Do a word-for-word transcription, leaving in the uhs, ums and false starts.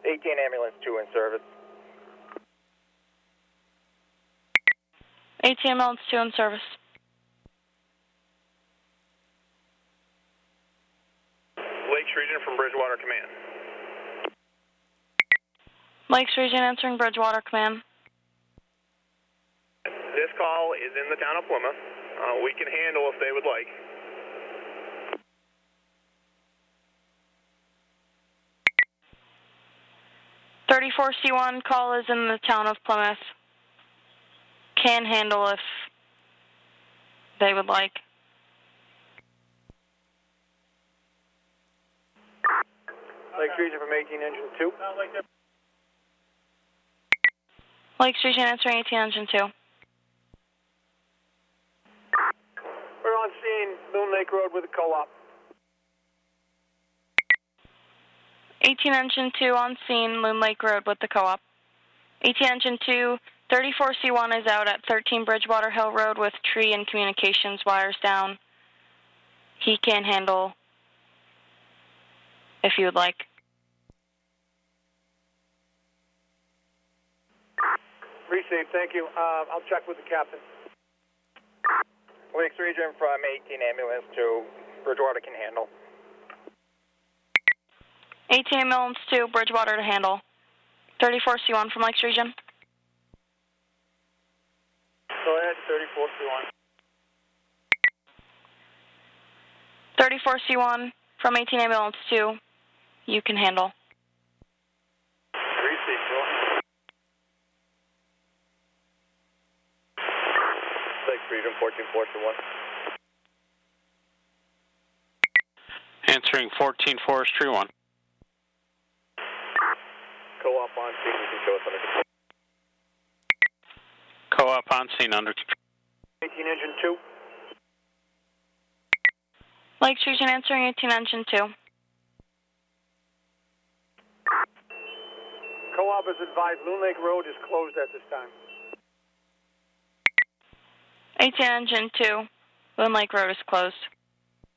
eighteen ambulance two in service. eighteen ambulance two in service. Lakes Region from Bridgewater Command. Lakes Region answering Bridgewater Command. This call is in the town of Plymouth. Uh, we can handle if they would like. thirty-four C one call is in the town of Plymouth. Can handle if they would like. Lakes Region from eighteen engine two. Lakes Region answering eighteen engine two. We're on scene, Loon Lake Road with a co-op. eighteen engine two on scene, Loon Lake Road with the co-op. eighteen engine two, thirty-four C one is out at thirteen Bridgewater Hill Road with tree and communications wires down. He can handle if you would like. Received, thank you. Uh, I'll check with the captain. Lakes Region from eighteen ambulance two, Bridgewater can handle. eighteen ambulance two, Bridgewater to handle. thirty-four C one from Lakes Region. Go ahead, thirty-four C one. thirty-four C one from eighteen ambulance two, you can handle. Received, Lakes Region fourteen four C one. Answering fourteen Forestry one. Co-op on scene, you can show us under control. Co-op on scene under control. eighteen engine two. Lakes Region answering eighteen engine two. Co-op is advised Loon Lake Road is closed at this time. eighteen engine two, Loon Lake Road is closed.